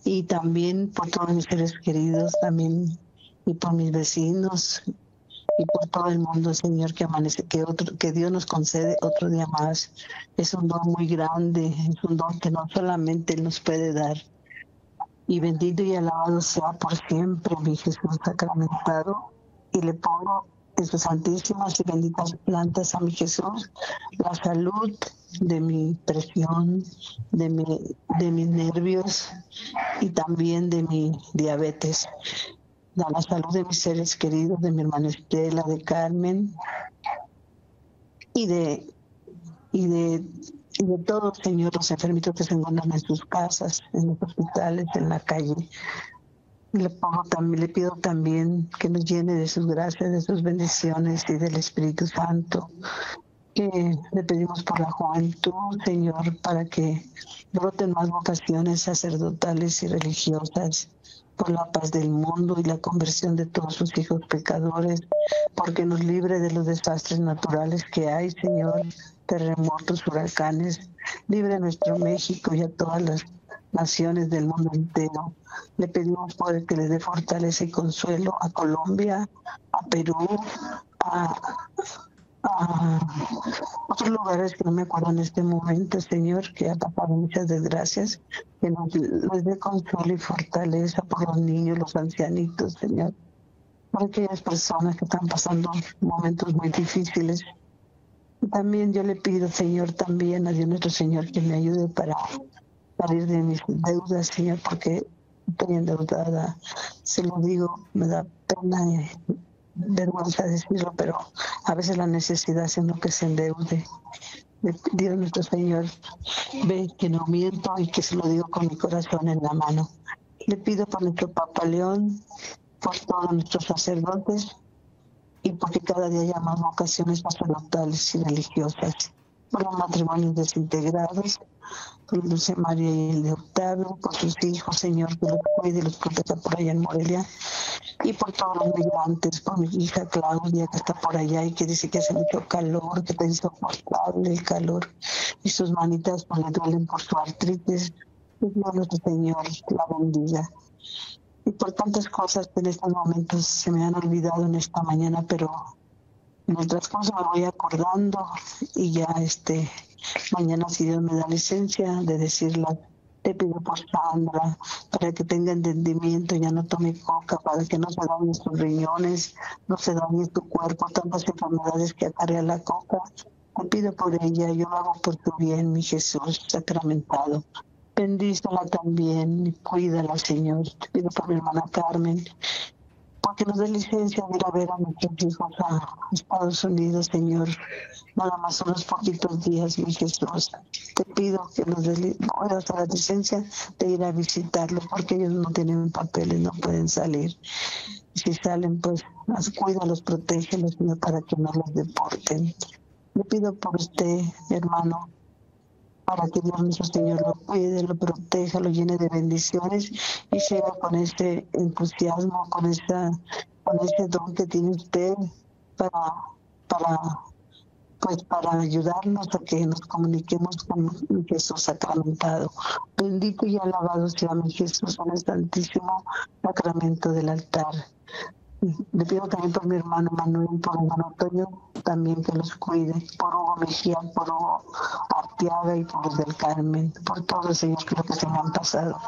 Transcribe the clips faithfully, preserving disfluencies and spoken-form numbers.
y también por todos mis seres queridos, también y por mis vecinos y por todo el mundo, Señor, que amanece, que otro, que Dios nos concede otro día más. Es un don muy grande, es un don que no solamente Él nos puede dar. Y bendito y alabado sea por siempre mi Jesús sacramentado. Y le pongo en sus santísimas y benditas plantas a mi Jesús la salud de mi presión, de, mi, de mis nervios y también de mi diabetes. Da la salud de mis seres queridos, de mi hermana Estela, de Carmen y de, y de, y de todos, Señor, los enfermitos que se encuentran en sus casas, en los hospitales, en la calle. Le, pongo también, le pido también que nos llene de sus gracias, de sus bendiciones y del Espíritu Santo. Que le pedimos por la juventud, Señor, para que broten más vocaciones sacerdotales y religiosas, por la paz del mundo y la conversión de todos sus hijos pecadores, porque nos libre de los desastres naturales que hay, Señor, terremotos, huracanes. Libre a nuestro México y a todas las naciones del mundo entero. Le pedimos por que le dé fortaleza y consuelo a Colombia, a Perú, a, a otros lugares que no me acuerdo en este momento, Señor, que ha pasado muchas desgracias, que nos, nos dé consuelo y fortaleza por los niños, los ancianitos, Señor, por aquellas personas que están pasando momentos muy difíciles. También yo le pido, Señor, también a Dios nuestro Señor que me ayude para salir de mis deudas, Señor, porque estoy endeudada. Se lo digo, me da pena y vergüenza decirlo, pero a veces la necesidad es en lo que se endeude. Dios nuestro Señor ve que no miento y que se lo digo con mi corazón en la mano. Le pido por nuestro Papa León, por todos nuestros sacerdotes y porque cada día haya más vocaciones sacerdotales y religiosas, por los matrimonios desintegrados, por Dulce María y el de Octavio, por sus hijos, Señor, que los cuide y los proteja por allá en Morelia, y por todos los migrantes, por mi hija Claudia, que está por allá y que dice que hace mucho calor, que está insoportable el calor, y sus manitas pues, le duelen por su artritis. Que Dios nuestro Señor la bendiga. Y por tantas cosas que en estos momentos se me han olvidado en esta mañana, pero en el transcurso me voy acordando y ya este mañana, si Dios me da licencia de decirla, te pido por Sandra, para que tenga entendimiento y ya no tome coca, para que no se dañen sus riñones, no se dañe su cuerpo, tantas enfermedades que acarrea la coca. Te pido por ella, yo lo hago por tu bien, mi Jesús sacramentado. Bendícela también y cuídala, Señor. Te pido por mi hermana Carmen, porque nos dé licencia de ir a ver a nuestros hijos a Estados Unidos, Señor. Nada más unos poquitos días, mi Jesús. Te pido que nos dé la licencia de ir a visitarlos, porque ellos no tienen papeles, no pueden salir. Y si salen, pues, cuídalos, protégelos, Señor, para que no los deporten. Le pido por usted, mi hermano, para que Dios nuestro Señor lo cuide, lo proteja, lo llene de bendiciones y siga con ese entusiasmo, con esa, con ese don que tiene usted para, para, pues para ayudarnos a que nos comuniquemos con Jesús sacramentado. Bendito y alabado sea mi Jesús en el santísimo sacramento del altar. Le pido también por mi hermano Manuel, por mi hermano Antonio, también que los cuide, por Hugo Mejía, por Hugo Arteaga y por los del Carmen, por todos, Señor, que lo que se me han pasado.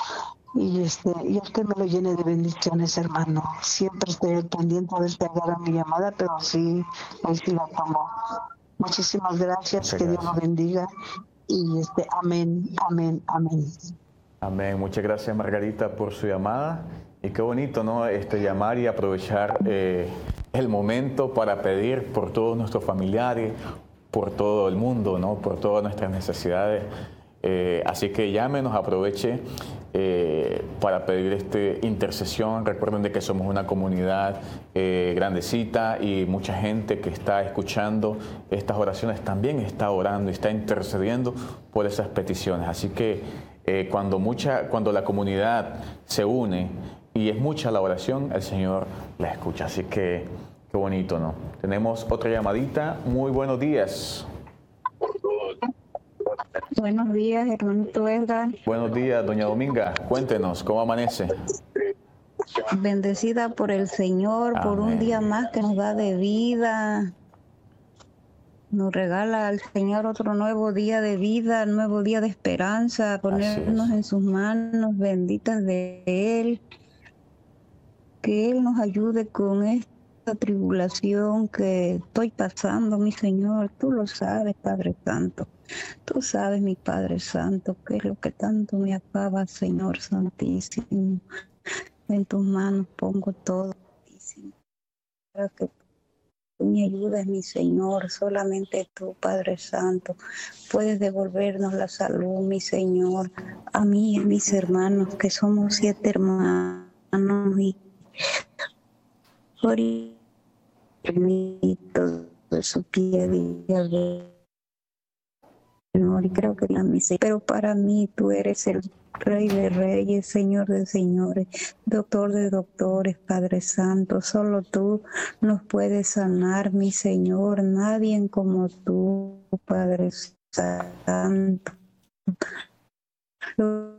Y este, y usted me lo llene de bendiciones, hermano. Siempre estoy al pendiente a ver si agarra mi llamada, pero sí, hoy sí la tomo. Muchísimas gracias, Muchas que gracias. Dios lo bendiga. Y este, amén, amén, amén. Amén. Muchas gracias, Margarita, por su llamada. Y qué bonito, ¿no? Este, llamar y aprovechar eh, el momento para pedir por todos nuestros familiares, por todo el mundo, ¿no? Por todas nuestras necesidades. Eh, así que llámenos, aproveche eh, para pedir este intercesión. Recuerden de que somos una comunidad eh, grandecita y mucha gente que está escuchando estas oraciones también está orando y está intercediendo por esas peticiones. Así que eh, cuando, mucha, cuando la comunidad se une y es mucha la oración, el Señor la escucha. Así que qué bonito, ¿no? Tenemos otra llamadita. Muy buenos días. Buenos días, hermanito Edgar. Buenos días, doña Dominga. Cuéntenos, ¿cómo amanece? Bendecida por el Señor, Amén. Por un día más que nos da de vida. Nos regala al Señor otro nuevo día de vida, nuevo día de esperanza, ponernos en sus manos benditas de Él. Que Él nos ayude con esta tribulación que estoy pasando, mi Señor. Tú lo sabes, Padre Santo. Tú sabes, mi Padre Santo, qué es lo que tanto me acaba, Señor Santísimo. En tus manos pongo todo, Santísimo. Para que tú me ayudes, mi Señor. Solamente tú, Padre Santo, puedes devolvernos la salud, mi Señor. A mí y a mis hermanos, que somos siete hermanos, y por de su pie de Señor, y creo que la misa, pero para mí tú eres el Rey de Reyes, Señor de Señores, Doctor de Doctores, Padre Santo. Solo tú nos puedes sanar, mi Señor. Nadie como tú, Padre Santo. Lo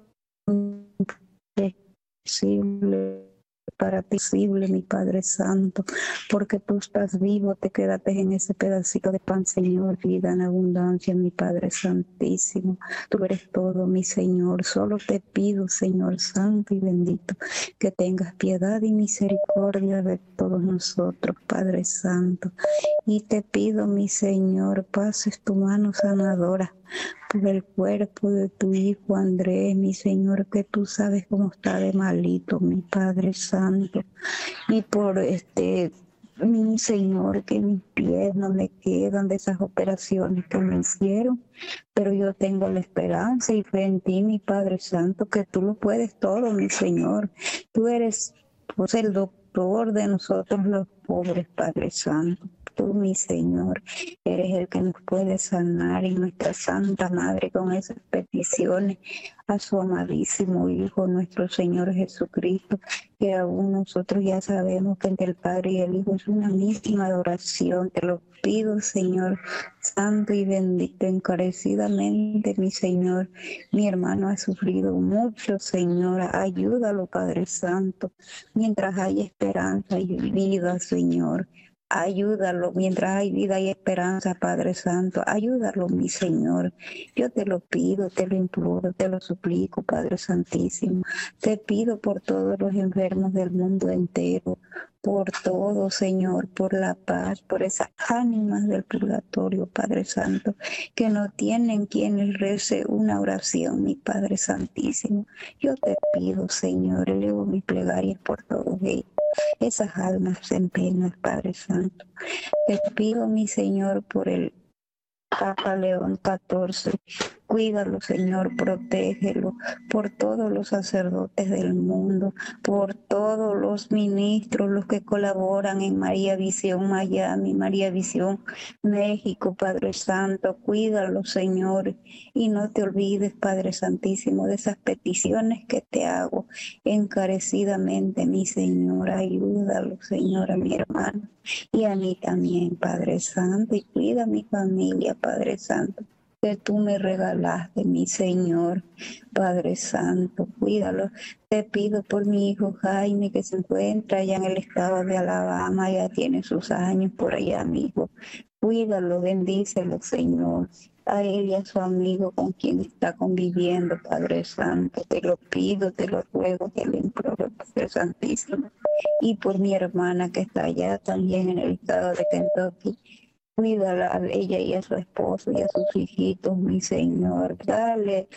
imposible para ti, posible, mi Padre Santo, porque tú estás vivo, te quedaste en ese pedacito de pan, Señor, vida en abundancia, mi Padre Santísimo. Tú eres todo, mi Señor. Solo te pido, Señor Santo y bendito, que tengas piedad y misericordia de todos nosotros, Padre Santo. Y te pido, mi Señor, pases tu mano sanadora por el cuerpo de tu hijo Andrés, mi Señor, que tú sabes cómo está de malito, mi Padre Santo. Y por este, mi Señor, que mis pies no me quedan de esas operaciones que me hicieron, pero yo tengo la esperanza y fe en ti, mi Padre Santo, que tú lo puedes todo, mi Señor. Tú eres pues, el doctor de nosotros los pobres, Padre Santo. Tú, mi Señor, eres el que nos puede sanar, y nuestra Santa Madre con esas peticiones a su amadísimo Hijo, nuestro Señor Jesucristo, que aún nosotros ya sabemos que entre el Padre y el Hijo es una misma adoración. Te lo pido, Señor Santo y bendito, encarecidamente, mi Señor. Mi hermano ha sufrido mucho, Señor. Ayúdalo, Padre Santo, mientras hay esperanza y vida, Señor. Ayúdalo mientras hay vida y esperanza, Padre Santo. Ayúdalo, mi Señor. Yo te lo pido, te lo imploro, te lo suplico, Padre Santísimo. Te pido por todos los enfermos del mundo entero, por todo, Señor, por la paz, por esas ánimas del purgatorio, Padre Santo, que no tienen quien les rece una oración, mi Padre Santísimo. Yo te pido, Señor, elevo mis plegarias por todos ellos. Esas almas en pena, Padre Santo. Te pido, mi Señor, por el Papa León catorce. Cuídalo, Señor, protégelo, por todos los sacerdotes del mundo, por todos los ministros, los que colaboran en María Visión Miami, María Visión México, Padre Santo. Cuídalo, Señor, y no te olvides, Padre Santísimo, de esas peticiones que te hago encarecidamente, mi Señor. Ayúdalo, Señor, a mi hermano y a mí también, Padre Santo, y cuida a mi familia, Padre Santo, que tú me regalaste, mi Señor, Padre Santo. Cuídalo. Te pido por mi hijo Jaime, que se encuentra allá en el estado de Alabama, ya tiene sus años por allá, mi hijo. Cuídalo, bendícelo, Señor, a él y a su amigo con quien está conviviendo, Padre Santo. Te lo pido, te lo ruego, te lo imploro, Padre Santísimo. Y por mi hermana que está allá también en el estado de Kentucky. Cuídala a ella y a su esposo y a sus hijitos, mi Señor. Dale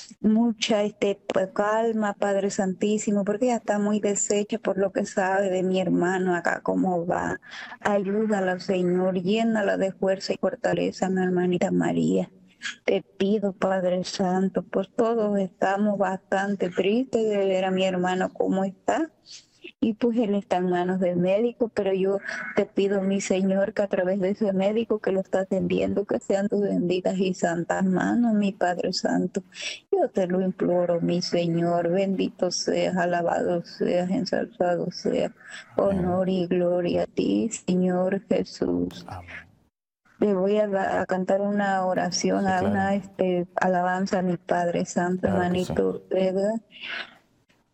mucha este, pues, calma, Padre Santísimo, porque ella está muy deshecha por lo que sabe de mi hermano acá, cómo va. Ayúdala, Señor, llénala de fuerza y fortaleza, mi hermanita María. Te pido, Padre Santo, pues todos estamos bastante tristes de ver a mi hermano cómo está. Y pues él está en manos del médico, pero yo te pido, mi Señor, que a través de ese médico que lo está atendiendo, que sean tus benditas y santas manos, mi Padre Santo. Yo te lo imploro, mi Señor. Bendito seas, alabado seas, ensalzado seas. Honor y gloria a ti, Señor Jesús. Amén. le voy a, da- a cantar una oración, Sí, a claro. una este, alabanza a mi Padre Santo, Claro que sí. hermanito Ortega.